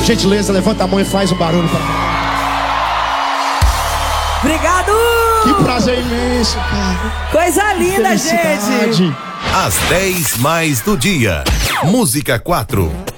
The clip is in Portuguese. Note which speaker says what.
Speaker 1: Gentileza, levanta a mão e faz um barulho pra...
Speaker 2: Obrigado!
Speaker 1: Que prazer imenso, cara.
Speaker 2: Coisa linda, gente.
Speaker 3: Às 10 mais do dia. Música 4.